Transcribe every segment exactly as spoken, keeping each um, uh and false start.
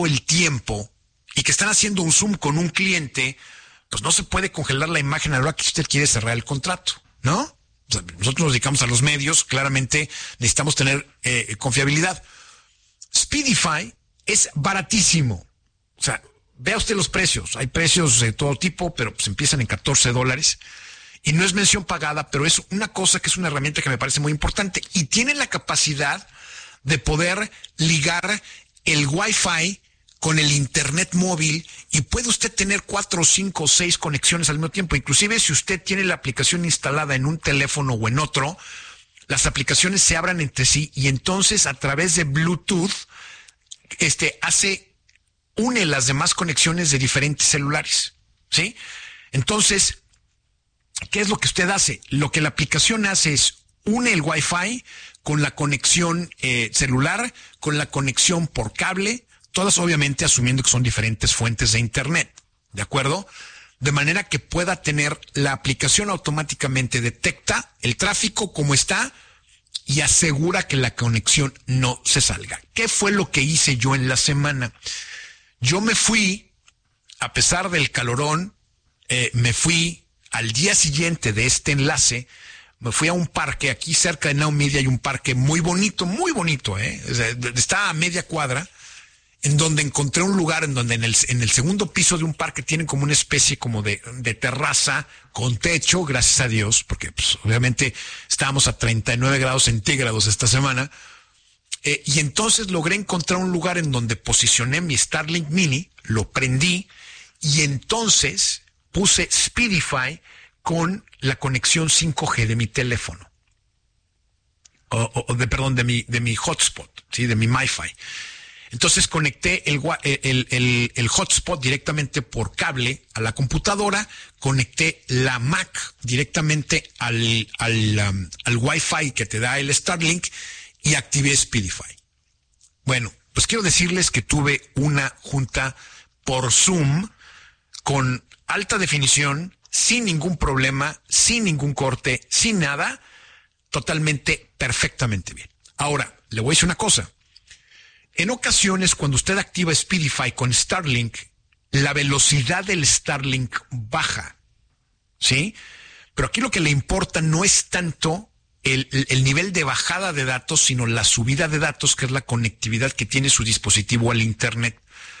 el tiempo y que están haciendo un Zoom con un cliente, pues no se puede congelar la imagen a la hora que usted quiere cerrar el contrato, ¿no? O sea, nosotros nos dedicamos a los medios, claramente necesitamos tener eh, confiabilidad. Speedify es baratísimo. O sea, vea usted los precios. Hay precios de todo tipo, pero pues empiezan en catorce dólares. Y no es mención pagada, pero es una cosa que es una herramienta que me parece muy importante. Y tiene la capacidad de poder ligar el Wi-Fi con el internet móvil y puede usted tener cuatro, cinco, seis conexiones al mismo tiempo. Inclusive si usted tiene la aplicación instalada en un teléfono o en otro, las aplicaciones se abran entre sí y entonces a través de Bluetooth este, hace, une las demás conexiones de diferentes celulares, ¿sí? Entonces, ¿qué es lo que usted hace? Lo que la aplicación hace es une el Wi-Fi con la conexión eh, celular, con la conexión por cable, todas obviamente asumiendo que son diferentes fuentes de internet, ¿de acuerdo? De manera que pueda tener la aplicación automáticamente detecta el tráfico como está y asegura que la conexión no se salga. ¿Qué fue lo que hice yo en la semana? Yo me fui, a pesar del calorón, eh, me fui al día siguiente de este enlace, me fui a un parque, aquí cerca de Now Media hay un parque muy bonito, muy bonito, ¿eh? O sea, está a media cuadra, en donde encontré un lugar en donde en el, en el segundo piso de un parque tienen como una especie como de, de terraza con techo, gracias a Dios, porque pues, obviamente estábamos a treinta y nueve grados centígrados esta semana, eh, y entonces logré encontrar un lugar en donde posicioné mi Starlink Mini, lo prendí, y entonces puse Speedify con la conexión cinco G de mi teléfono, o, o de, perdón, de mi, de mi hotspot, ¿sí? De mi MiFi. Entonces conecté el, el, el, el hotspot directamente por cable a la computadora, conecté la Mac directamente al, al, um, al Wi-Fi que te da el Starlink y activé Speedify. Bueno, pues quiero decirles que tuve una junta por Zoom con alta definición, sin ningún problema, sin ningún corte, sin nada, totalmente, perfectamente bien. Ahora, le voy a decir una cosa. En ocasiones, cuando usted activa Speedify con Starlink, la velocidad del Starlink baja, ¿sí? Pero aquí lo que le importa no es tanto el, el, el nivel de bajada de datos, sino la subida de datos, que es la conectividad que tiene su dispositivo al Internet.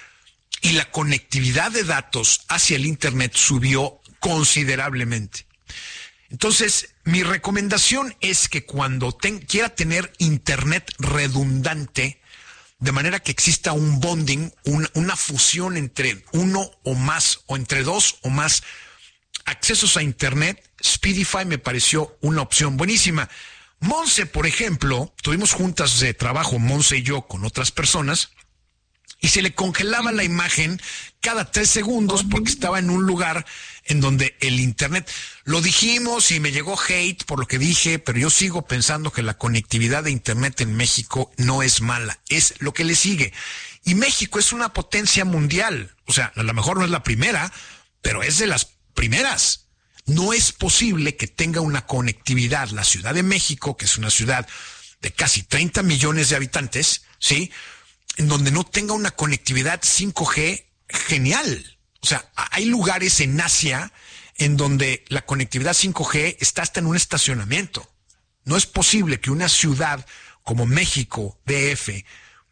Y la conectividad de datos hacia el Internet subió considerablemente. Entonces, mi recomendación es que cuando ten, quiera tener Internet redundante, de manera que exista un bonding, un, una fusión entre uno o más, o entre dos o más accesos a Internet, Speedify me pareció una opción buenísima. Monse, por ejemplo, tuvimos juntas de trabajo, Monse y yo, con otras personas, y se le congelaba la imagen cada tres segundos porque estaba en un lugar en donde el Internet, lo dijimos y me llegó hate por lo que dije, pero yo sigo pensando que la conectividad de Internet en México no es mala, es lo que le sigue. Y México es una potencia mundial, o sea, a lo mejor no es la primera, pero es de las primeras. No es posible que tenga una conectividad la Ciudad de México, que es una ciudad de casi treinta millones de habitantes, ¿sí?, en donde no tenga una conectividad cinco G genial. O sea, hay lugares en Asia en donde la conectividad cinco G está hasta en un estacionamiento. No es posible que una ciudad como México, D F,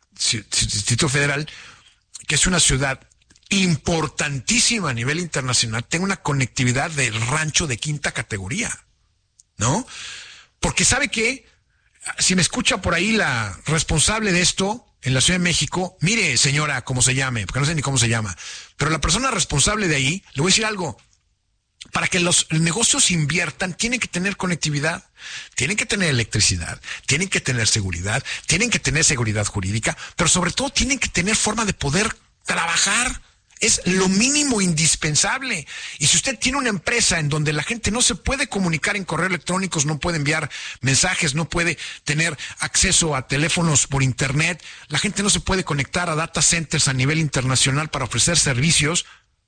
Distrito Federal, que es una ciudad importantísima a nivel internacional, tenga una conectividad de rancho de quinta categoría, ¿no? Porque ¿sabe qué? Si me escucha por ahí la responsable de esto en la Ciudad de México, mire, señora, cómo se llame, porque no sé ni cómo se llama, pero la persona responsable de ahí, le voy a decir algo, para que los negocios inviertan, tienen que tener conectividad, tienen que tener electricidad, tienen que tener seguridad, tienen que tener seguridad jurídica, pero sobre todo tienen que tener forma de poder trabajar. Es lo mínimo indispensable. Y si usted tiene una empresa en donde la gente no se puede comunicar en correo electrónicos, no puede enviar mensajes, no puede tener acceso a teléfonos por internet, la gente no se puede conectar a data centers a nivel internacional para ofrecer servicios,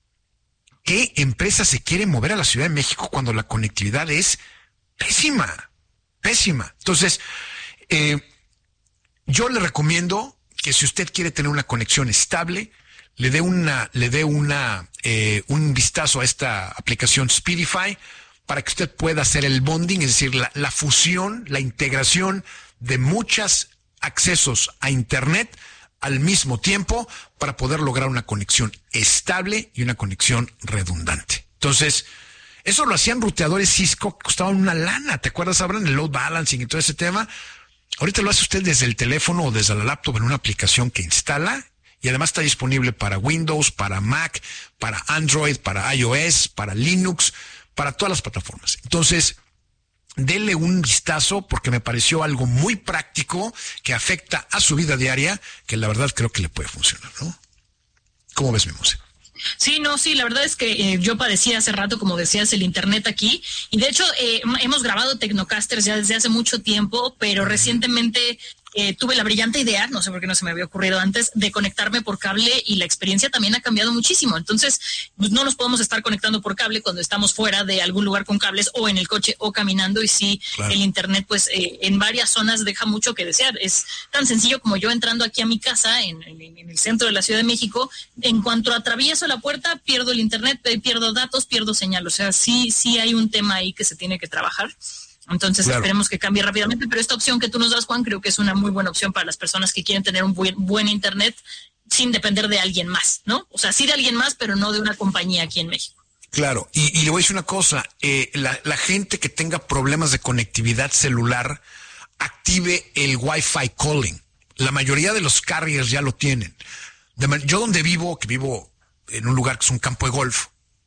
¿qué empresa se quiere mover a la Ciudad de México cuando la conectividad es pésima? Pésima. Entonces, eh, yo le recomiendo que si usted quiere tener una conexión estable, le dé una, le dé una, eh, un vistazo a esta aplicación Speedify para que usted pueda hacer el bonding, es decir, la, la fusión, la integración de muchos accesos a Internet al mismo tiempo para poder lograr una conexión estable y una conexión redundante. Entonces, eso lo hacían ruteadores Cisco que costaban una lana. ¿Te acuerdas, Abraham? El load balancing y todo ese tema. Ahorita lo hace usted desde el teléfono o desde la laptop en una aplicación que instala y además está disponible para Windows, para Mac, para Android, para iOS, para Linux, para todas las plataformas. Entonces, dele un vistazo porque me pareció algo muy práctico que afecta a su vida diaria, que la verdad creo que le puede funcionar, ¿no? ¿Cómo ves, mi Monse? Sí, no, sí, la verdad es que eh, yo padecí hace rato, como decías, el internet aquí, y de hecho eh, hemos grabado Tecnocasters ya desde hace mucho tiempo, pero recientemente eh, tuve la brillante idea, no sé por qué no se me había ocurrido antes, de conectarme por cable y la experiencia también ha cambiado muchísimo. Entonces, pues, no nos podemos estar conectando por cable cuando estamos fuera de algún lugar con cables o en el coche o caminando, y sí, claro, el internet pues eh, en varias zonas deja mucho que desear. Es tan sencillo como yo entrando aquí a mi casa en, en, en el centro de la Ciudad de México, en cuanto atravieso la puerta, pierdo el internet, pierdo datos, pierdo señal. O sea, sí, sí hay un tema ahí que se tiene que trabajar. Entonces, claro, esperemos que cambie rápidamente, pero esta opción que tú nos das, Juan, creo que es una muy buena opción para las personas que quieren tener un buen, buen internet sin depender de alguien más, ¿no? O sea, sí de alguien más, pero no de una compañía aquí en México. Claro, y, y le voy a decir una cosa, eh, la, la gente que tenga problemas de conectividad celular, active el Wi-Fi calling. La mayoría de los carriers ya lo tienen. De, yo donde vivo, que vivo en un lugar que es un campo de golf,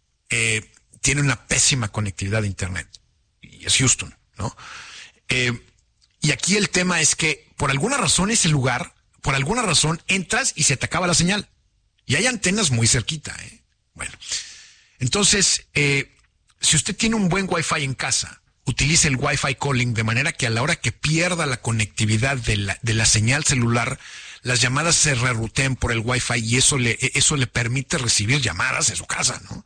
eh, tiene una pésima conectividad de internet, y es Houston, ¿no? Eh, y aquí el tema es que por alguna razón ese lugar, por alguna razón entras y se te acaba la señal. Y hay antenas muy cerquita, ¿eh? Bueno, entonces, eh, si usted tiene un buen Wi-Fi en casa, utilice el Wi-Fi calling de manera que a la hora que pierda la conectividad de la, de la señal celular, las llamadas se rerouteen por el Wi-Fi y eso le, eso le permite recibir llamadas en su casa, ¿no?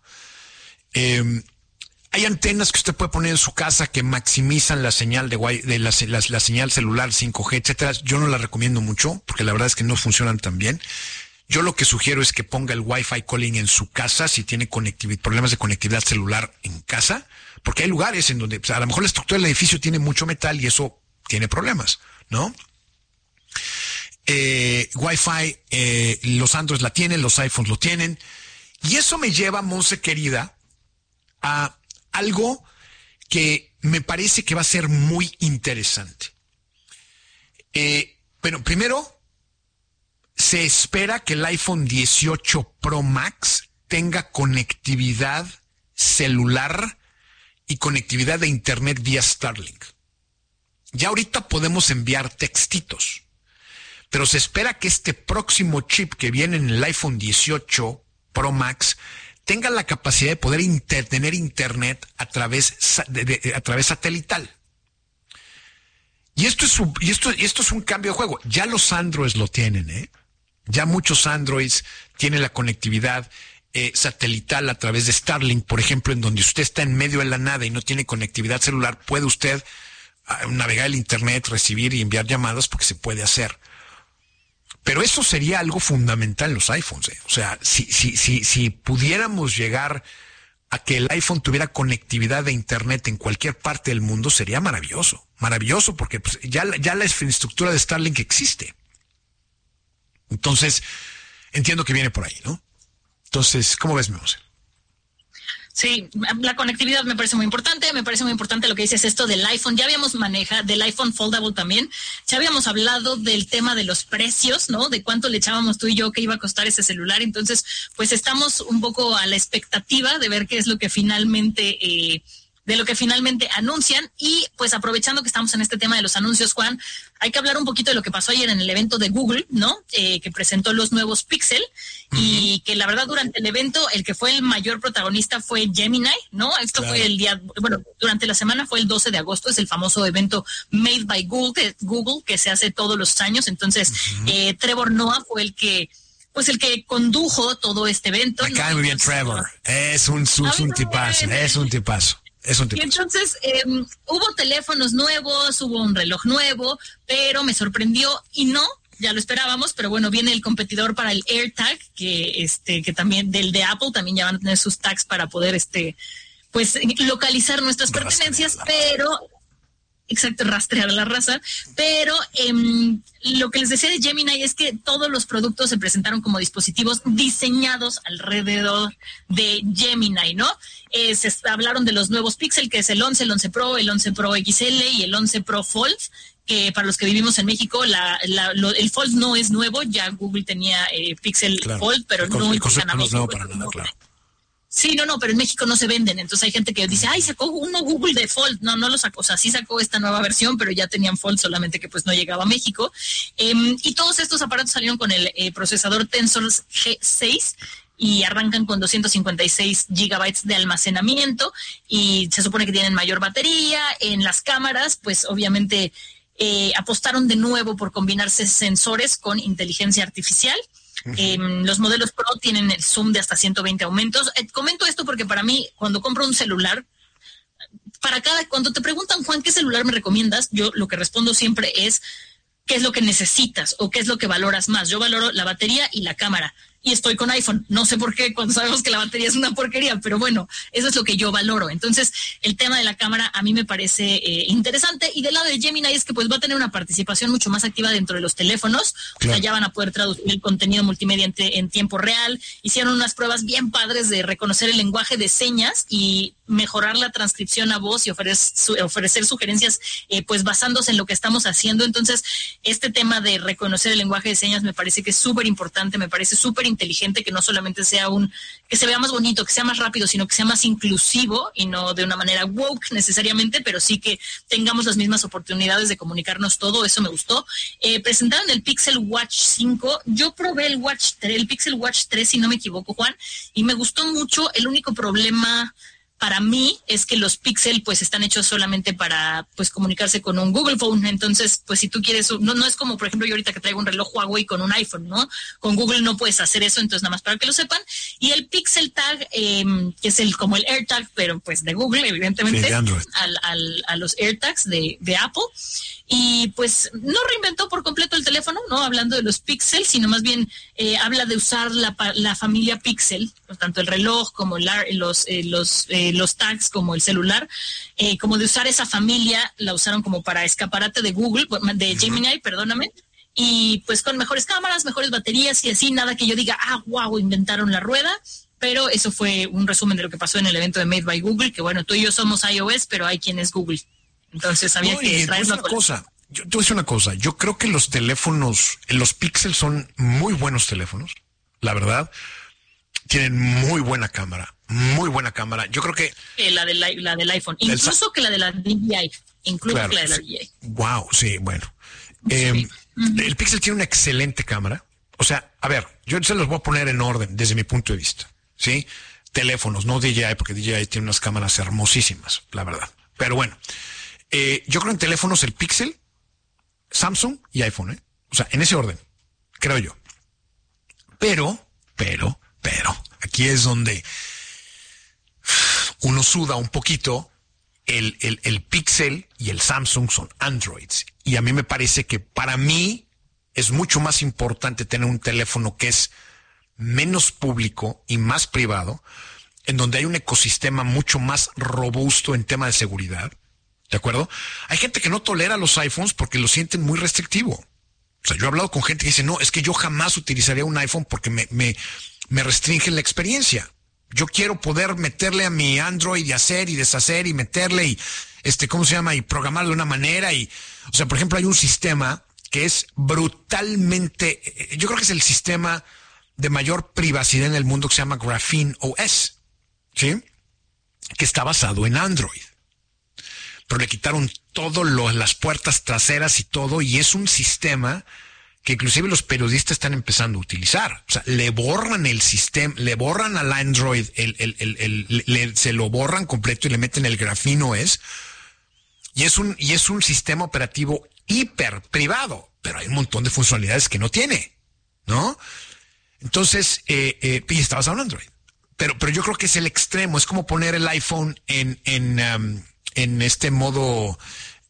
Eh, Hay antenas que usted puede poner en su casa que maximizan la señal de, wi- de la, la, la señal celular cinco G, etcétera. Yo no la recomiendo mucho porque la verdad es que no funcionan tan bien. Yo lo que sugiero es que ponga el Wi-Fi calling en su casa si tiene conectividad, problemas de conectividad celular en casa, porque hay lugares en donde, o sea, a lo mejor la estructura del edificio tiene mucho metal y eso tiene problemas, ¿no? Eh, Wi-Fi, eh, los Androids la tienen, los iPhones lo tienen, y eso me lleva, Monse querida, a algo que me parece que va a ser muy interesante. Eh, pero primero, se espera que el iPhone dieciocho Pro Max tenga conectividad celular y conectividad de internet vía Starlink. Ya ahorita podemos enviar textitos, pero se espera que este próximo chip que viene en el iPhone dieciocho Pro Max tenga la capacidad de poder inter, tener internet a través, de, de, a través satelital. Y esto, es un, y, esto, y esto es un cambio de juego. Ya los Androids lo tienen, ¿eh? Ya muchos Androids tienen la conectividad eh, satelital a través de Starlink, por ejemplo, en donde usted está en medio de la nada y no tiene conectividad celular, puede usted uh, navegar el internet, recibir y enviar llamadas porque se puede hacer. Pero eso sería algo fundamental en los iPhones, ¿eh? O sea, si, si, si, si pudiéramos llegar a que el iPhone tuviera conectividad de internet en cualquier parte del mundo, sería maravilloso. Maravilloso porque pues, ya, ya la infraestructura de Starlink existe. Entonces, entiendo que viene por ahí, ¿no? Entonces, ¿cómo ves, Monse? Sí, la conectividad me parece muy importante, me parece muy importante lo que dices esto del iPhone. Ya habíamos manejado, del iPhone Foldable también, ya habíamos hablado del tema de los precios, ¿no? De cuánto le echábamos tú y yo que iba a costar ese celular. Entonces, pues estamos un poco a la expectativa de ver qué es lo que finalmente... Eh, de lo que finalmente anuncian. Y pues aprovechando que estamos en este tema de los anuncios, Juan, hay que hablar un poquito de lo que pasó ayer en el evento de Google, ¿no? Eh, que presentó los nuevos Pixel, uh-huh. Y que la verdad durante el evento el que fue el mayor protagonista fue Gemini, ¿no? Esto claro. Fue el día, bueno, durante la semana fue el doce de agosto, es el famoso evento Made by Google, que, Google, que se hace todos los años. Entonces, uh-huh. eh, Trevor Noah fue el que pues el que condujo todo este evento. Me cae muy bien Trevor, es un, un, un tipazo, es un tipazo. Y entonces eh, hubo teléfonos nuevos, hubo un reloj nuevo, pero me sorprendió y no ya lo esperábamos, pero bueno, viene el competidor para el AirTag, que este, que también, del de Apple, también ya van a tener sus tags para poder este, pues localizar nuestras pertenencias, pero exacto, rastrear la raza, pero eh, lo que les decía de Gemini es que todos los productos se presentaron como dispositivos diseñados alrededor de Gemini, ¿no? Eh, se hablaron de los nuevos Pixel, que es el once, el once Pro, el once Pro X L y el once Pro Fold, que para los que vivimos en México, la, la, lo, el Fold no es nuevo, ya Google tenía eh, Pixel claro. Fold, pero el no concepto no es nuevo para nada, claro. Sí, no, no, pero en México no se venden. Entonces hay gente que dice, ay, sacó uno Google de Fold. No, no lo sacó. O sea, sí sacó esta nueva versión, pero ya tenían Fold, solamente que pues no llegaba a México. Eh, y todos estos aparatos salieron con el eh, procesador Tensor G seis y arrancan con doscientos cincuenta y seis gigabytes de almacenamiento y se supone que tienen mayor batería. En las cámaras, pues obviamente eh, apostaron de nuevo por combinarse sensores con inteligencia artificial. Uh-huh. Eh, los modelos Pro tienen el zoom de hasta ciento veinte aumentos. Eh, comento esto porque para mí, cuando compro un celular, para cada, cuando te preguntan, Juan, ¿qué celular me recomiendas? Yo lo que respondo siempre es, ¿qué es lo que necesitas o qué es lo que valoras más? Yo valoro la batería y la cámara. Y estoy con iPhone. No sé por qué cuando sabemos que la batería es una porquería, pero bueno, eso es lo que yo valoro. Entonces, el tema de la cámara a mí me parece eh, interesante. Y del lado de Gemini es que pues va a tener una participación mucho más activa dentro de los teléfonos. Claro. O sea, ya van a poder traducir el contenido multimedia en, te, en tiempo real. Hicieron unas pruebas bien padres de reconocer el lenguaje de señas y mejorar la transcripción a voz y ofrecer, su, ofrecer sugerencias eh, pues basándose en lo que estamos haciendo. Entonces, este tema de reconocer el lenguaje de señas me parece que es súper importante, me parece súper inteligente, que no solamente sea un, que se vea más bonito, que sea más rápido, sino que sea más inclusivo y no de una manera woke necesariamente, pero sí que tengamos las mismas oportunidades de comunicarnos todo. Eso me gustó. Eh, presentaron el Pixel Watch cinco. Yo probé el Watch tres, el Pixel Watch tres, si no me equivoco, Juan, y me gustó mucho. El único problema para mí es que los Pixel pues están hechos solamente para pues comunicarse con un Google Phone. Entonces, pues si tú quieres, no, no es como por ejemplo yo ahorita que traigo un reloj Huawei con un iPhone, ¿no? Con Google no puedes hacer eso, entonces nada más para que lo sepan. Y el Pixel Tag, eh, que es el como el AirTag, pero pues de Google, evidentemente, sí, de Android. Al, al, a los AirTags de, de Apple. Y pues no reinventó por completo el teléfono, ¿no? Hablando de los Pixel, sino más bien eh, habla de usar la, la familia Pixel, tanto el reloj como la, los, eh, los, eh, los tags como el celular, eh, como de usar esa familia, la usaron como para escaparate de Google, de Gemini, perdóname, y pues con mejores cámaras, mejores baterías y así, nada que yo diga, ah, wow, inventaron la rueda. Pero eso fue un resumen de lo que pasó en el evento de Made by Google, que bueno, tú y yo somos iOS, pero hay quien es Google. Entonces había no, que traer una cosa. Yo te voy a decir una cosa. Yo creo que los teléfonos, los Pixel son muy buenos teléfonos, la verdad. Tienen muy buena cámara, muy buena cámara. Yo creo que eh, la, de la, la del iPhone, incluso sa- que la de la D J I, incluso claro, que la de la sí. D J I. Wow, sí, bueno. Eh, sí. Uh-huh. El Pixel tiene una excelente cámara. O sea, a ver, yo se los voy a poner en orden desde mi punto de vista, ¿sí? Teléfonos, no D J I, porque D J I tiene unas cámaras hermosísimas, la verdad. Pero bueno, eh, yo creo en teléfonos el Pixel, Samsung y iPhone, ¿eh? O sea, en ese orden, creo yo. Pero, pero, pero, aquí es donde uno suda un poquito. El, el, el Pixel y el Samsung son Androids. Y a mí me parece que para mí es mucho más importante tener un teléfono que es menos público y más privado, en donde hay un ecosistema mucho más robusto en tema de seguridad. ¿De acuerdo? Hay gente que no tolera los iPhones porque lo sienten muy restrictivo. O sea, yo he hablado con gente que dice, no, es que yo jamás utilizaría un iPhone porque me, me, me restringen la experiencia. Yo quiero poder meterle a mi Android y hacer y deshacer y meterle y, este, ¿cómo se llama? Y programar de una manera y, o sea, por ejemplo, hay un sistema que es brutalmente, yo creo que es el sistema de mayor privacidad en el mundo que se llama Graphene O S, ¿sí? Que está basado en Android. Pero le quitaron todo lo, las puertas traseras y todo, y es un sistema que inclusive los periodistas están empezando a utilizar. O sea, le borran el sistema, le borran al Android, el, el, el, el, le, se lo borran completo y le meten el Graphene O S. Y es un, y es un sistema operativo hiper privado, pero hay un montón de funcionalidades que no tiene, ¿no? Entonces, eh, eh, y está basado en Android. Pero, pero yo creo que es el extremo, es como poner el iPhone en, en, um, en este modo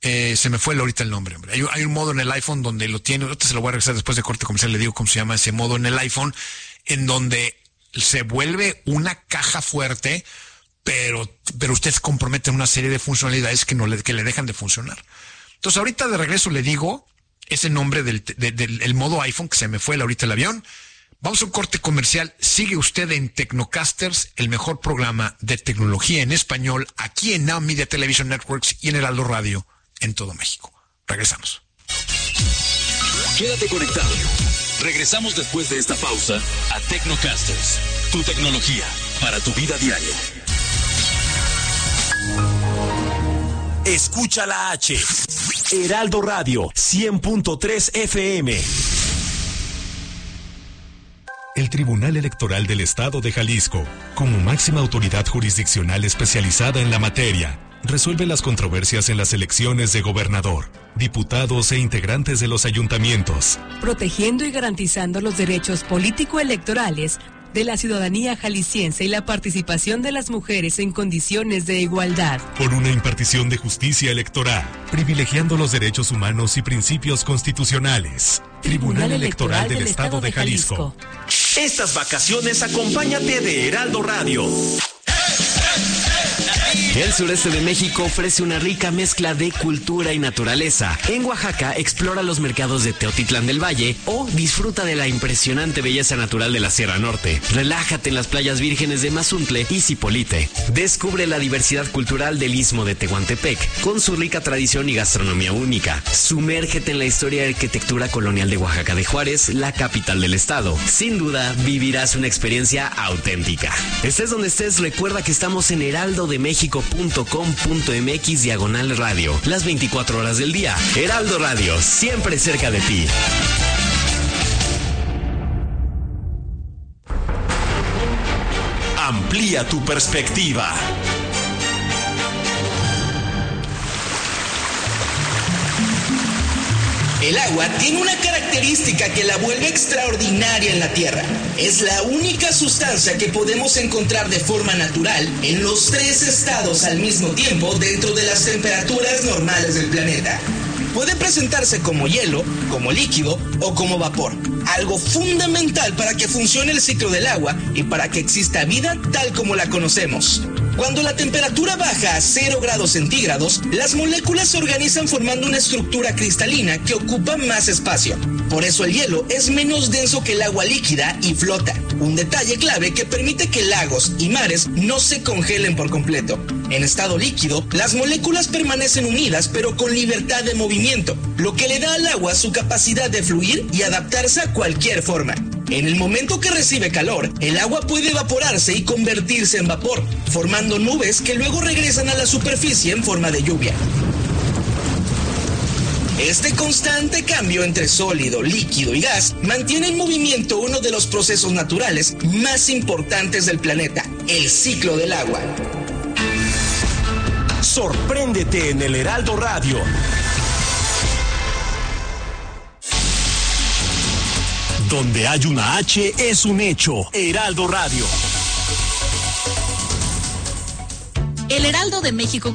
Eh, se me fue ahorita el nombre, hombre. Hay, hay un modo en el iPhone donde lo tiene, ahorita se lo voy a regresar después de corte comercial, le digo cómo se llama ese modo en el iPhone, en donde se vuelve una caja fuerte, pero, pero usted se compromete en una serie de funcionalidades que, no le, que le dejan de funcionar. Entonces ahorita de regreso le digo ese nombre del, de, del el modo iPhone, que se me fue ahorita el avión. Vamos a un corte comercial. Sigue usted en Tecnocasters, el mejor programa de tecnología en español, aquí en Now Media Television Networks y en Heraldo Radio, en todo México. Regresamos. Quédate conectado. Regresamos después de esta pausa a Tecnocasters, tu tecnología para tu vida diaria. Escucha la H. Heraldo Radio, cien punto tres F M. El Tribunal Electoral del Estado de Jalisco, como máxima autoridad jurisdiccional especializada en la materia, resuelve las controversias en las elecciones de gobernador, diputados e integrantes de los ayuntamientos, protegiendo y garantizando los derechos político-electorales de la ciudadanía jalisciense y la participación de las mujeres en condiciones de igualdad. Con una impartición de justicia electoral, privilegiando los derechos humanos y principios constitucionales. Tribunal Electoral del Estado de Jalisco. Estas vacaciones acompáñate de Heraldo Radio. El sureste de México ofrece una rica mezcla de cultura y naturaleza. En Oaxaca, explora los mercados de Teotitlán del Valle o disfruta de la impresionante belleza natural de la Sierra Norte. Relájate en las playas vírgenes de Mazuntle y Zipolite. Descubre la diversidad cultural del Istmo de Tehuantepec, con su rica tradición y gastronomía única. Sumérgete en la historia y arquitectura colonial de Oaxaca de Juárez, la capital del estado. Sin duda, vivirás una experiencia auténtica. Estés donde estés, recuerda que estamos en heraldo de méxico punto com punto mx diagonal radio, las veinticuatro horas del día. Heraldo Radio, siempre cerca de ti. Amplía tu perspectiva. El agua tiene una característica que la vuelve extraordinaria en la Tierra. Es la única sustancia que podemos encontrar de forma natural en los tres estados al mismo tiempo dentro de las temperaturas normales del planeta. Puede presentarse como hielo, como líquido o como vapor. Algo fundamental para que funcione el ciclo del agua y para que exista vida tal como la conocemos. Cuando la temperatura baja a cero grados centígrados, las moléculas se organizan formando una estructura cristalina que ocupa más espacio. Por eso el hielo es menos denso que el agua líquida y flota. Un detalle clave que permite que lagos y mares no se congelen por completo. En estado líquido, las moléculas permanecen unidas pero con libertad de movimiento, lo que le da al agua su capacidad de fluir y adaptarse a cualquier forma. En el momento que recibe calor, el agua puede evaporarse y convertirse en vapor, formando nubes que luego regresan a la superficie en forma de lluvia. Este constante cambio entre sólido, líquido y gas mantiene en movimiento uno de los procesos naturales más importantes del planeta, el ciclo del agua. Sorpréndete en el Heraldo Radio. Donde hay una H es un hecho. Heraldo Radio. El Heraldo de México